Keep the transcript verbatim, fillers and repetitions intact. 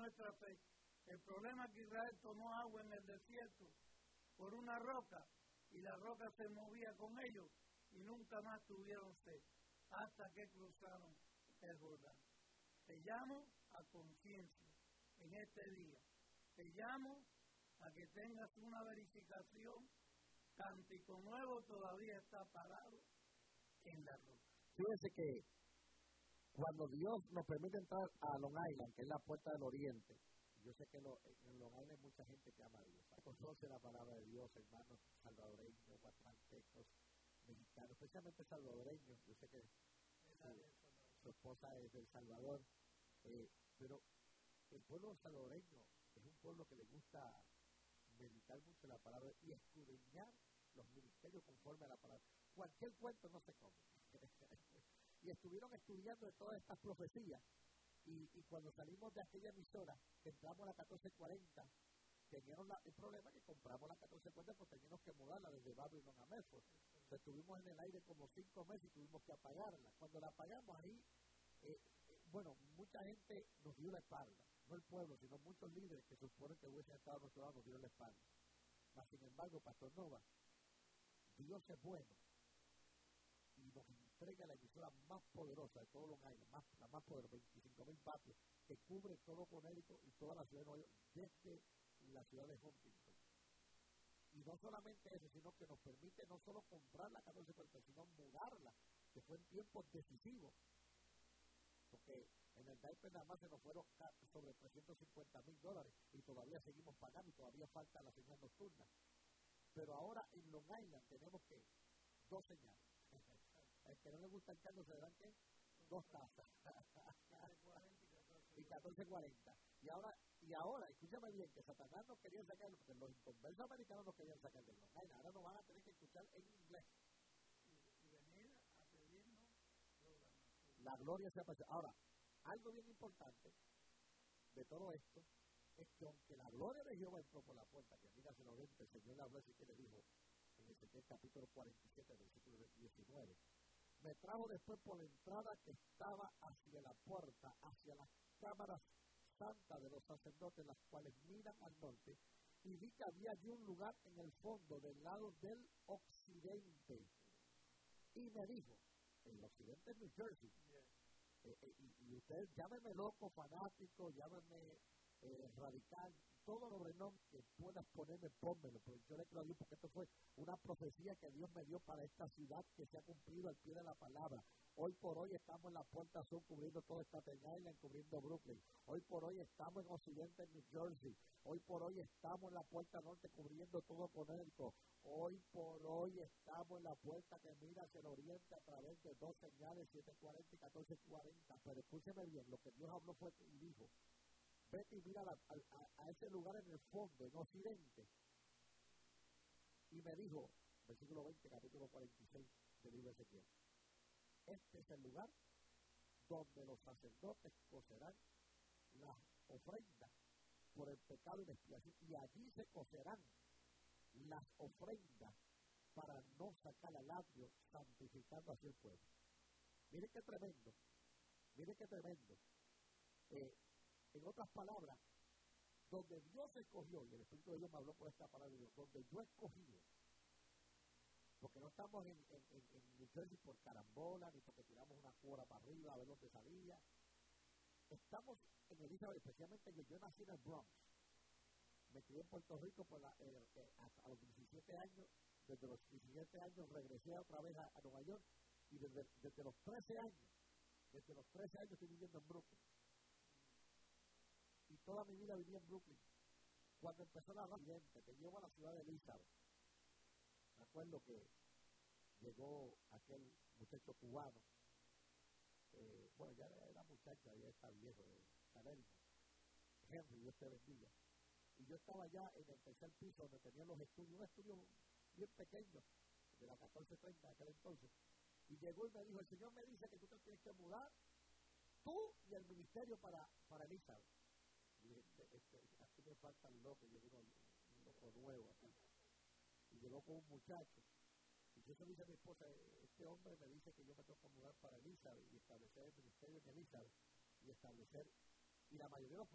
nuestra fe. El problema es que Israel tomó agua en el desierto por una roca y la roca se movía con ellos y nunca más tuvieron sed hasta que cruzaron el Jordán. Te llamo a conciencia en este día. Te llamo a que tengas una verificación. Cántico Nuevo todavía está parado en la roca. Fíjense que cuando Dios nos permite entrar a Long Island, que es la puerta del oriente, yo sé que lo, en Long Island hay mucha gente que ama a Dios. Conoce la palabra de Dios, hermanos salvadoreños, guatemaltecos, mexicanos, especialmente salvadoreños. Yo sé que su, su esposa es del Salvador, eh, pero el pueblo salvadoreño es un pueblo que le gusta meditar mucho la palabra y escudriñar los ministerios conforme a la palabra. Cualquier cuento no se come. Y estuvieron estudiando de todas estas profecías. Y, y cuando salimos de aquella emisora, que entramos a la catorce cuarenta, teníamos la, el problema que compramos la catorce cuarenta porque teníamos que mudarla desde Babylon a Medford. Entonces estuvimos en el aire como cinco meses y tuvimos que apagarla. Cuando la apagamos ahí, eh, eh, bueno, mucha gente nos dio la espalda. No el pueblo, sino muchos líderes que suponen que hubiesen estado a nuestro lado nos dieron la espalda. Mas, sin embargo, Pastor Nova, Dios es bueno y nos entrega la emisora más poderosa de todo Long Island, más, la más poderosa, veinticinco mil vatios, que cubre todo Connecticut y toda la ciudad de Nueva York, desde la ciudad de Huntington. Y no solamente eso, sino que nos permite no solo comprar la catorce cuarenta, sino mudarla, que fue en tiempos decisivos. Porque en el Diaper nada más se nos fueron sobre trescientos cincuenta mil dólares y todavía seguimos pagando y todavía falta la señal nocturna. Pero ahora en Long Island tenemos que dos señales. El que no le gusta el cargo se verán que dos tazas. Y catorce cuarenta. Y ahora, y ahora, escúchame bien, que Satanás nos quería sacar, porque los inconversos americanos nos querían sacar de Long Island. Ahora nos van a tener que escuchar en inglés. Y, y venir a pedirnos programación. La gloria sea para. Ahora, algo bien importante de todo esto es que aunque la gloria de Jehová entró por la puerta, que mira se lo ven, el Señor le habló así que le dijo en Ezequiel capítulo cuarenta y siete, versículo diecinueve, me trajo después por la entrada que estaba hacia la puerta, hacia las cámaras santas de los sacerdotes, las cuales miran al norte, y vi que había allí un lugar en el fondo, del lado del occidente, y me dijo, el occidente es New Jersey, yeah. eh, eh, y, y ustedes llámenme loco, fanático, llámenme eh, radical, todos los renombres que puedas ponerme, pónmelo, pero yo le creo a Dios porque esto fue una profecía que Dios me dio para esta ciudad que se ha cumplido al pie de la palabra. Hoy por hoy estamos en la puerta sur cubriendo toda esta Island, cubriendo Brooklyn. Hoy por hoy estamos en occidente en New Jersey. Hoy por hoy estamos en la puerta norte cubriendo todo Connecticut. Hoy por hoy estamos en la puerta que mira hacia el oriente a través de dos señales, siete cuarenta y catorce cuarenta. Pero escúcheme bien, lo que Dios habló fue y dijo, vete y mira a, a, a ese lugar en el fondo, en occidente. Y me dijo, versículo veinte, capítulo cuarenta y seis del libro de Ezequiel, este es el lugar donde los sacerdotes cocerán las ofrendas por el pecado y la expiación, y allí se cocerán las ofrendas para no sacar al atrio, santificando así el pueblo. Miren qué tremendo, miren qué tremendo. Eh, En otras palabras, donde Dios escogió, y el Espíritu de Dios me habló por esta palabra de Dios, donde yo escogí, porque no estamos en, en, en, en New Jersey por carambola, ni porque tiramos una cuora para arriba a ver dónde salía. Estamos en Elizabeth, especialmente yo, yo nací en el Bronx. Me crié en Puerto Rico por la, eh, eh, hasta los diecisiete años. Desde los diecisiete años regresé otra vez a, a Nueva York, y desde, desde los trece años, desde los trece años estoy viviendo en Brooklyn. Y toda mi vida viví en Brooklyn. Cuando empezó la accidente que llegó a la ciudad de Elizabeth, me acuerdo que llegó aquel muchacho cubano, eh, bueno, ya era muchacho, ya está viejo, eh, Salerno, Henry, Dios te bendiga. Y yo estaba allá en el tercer piso donde tenían los estudios, un estudio bien pequeño, de la catorce treinta de aquel entonces. Y llegó y me dijo, el Señor me dice que tú te tienes que mudar, tú y el ministerio para, para Elizabeth. Y este, este, aquí me falta el loco, llegó uno, un loco nuevo aquí. Y llegó con un muchacho. Y yo se lo dice a mi esposa, este hombre me dice que yo me tengo que mudar para Elizabeth y establecer el ministerio en Elizabeth y establecer, y la mayoría de los